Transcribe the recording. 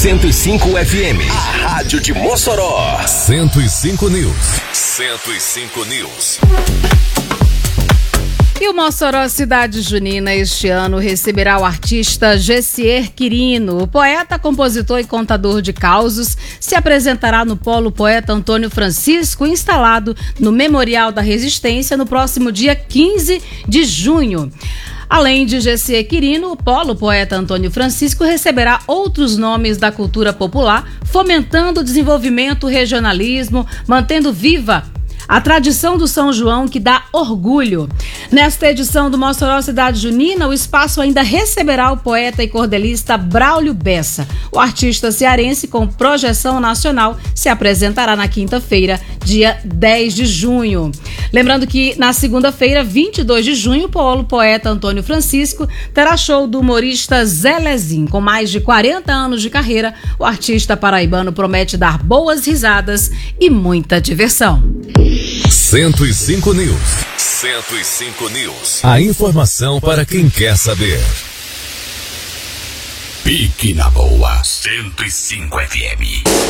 105 FM, a rádio de Mossoró. 105 News. 105 News. E o Mossoró Cidade Junina este ano receberá o artista Gessier Quirino. O poeta, compositor e contador de causos se apresentará no Polo Poeta Antônio Francisco, instalado no Memorial da Resistência, no próximo dia 15 de junho. Além de Gessier Quirino, o Polo Poeta Antônio Francisco receberá outros nomes da cultura popular, fomentando o desenvolvimento, o regionalismo, mantendo viva a tradição do São João, que dá orgulho. Nesta edição do Mossoró Cidade Junina, o espaço ainda receberá o poeta e cordelista Braulio Bessa. O artista cearense, com projeção nacional, se apresentará na quinta-feira, dia 10 de junho. Lembrando que na segunda-feira, 22 de junho, o Polo Poeta Antônio Francisco terá show do humorista Zé Lezinho. Com mais de 40 anos de carreira, o artista paraibano promete dar boas risadas e muita diversão. 105 News. 105 News. A informação para quem quer saber. Pique na boa. 105 FM.